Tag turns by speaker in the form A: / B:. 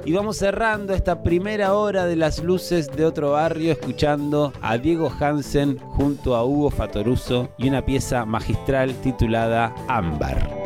A: Y vamos cerrando esta primera hora de Las Luces de Otro Barrio escuchando a Diego Hansen junto a Hugo Fatoruso y una pieza magistral titulada Ámbar.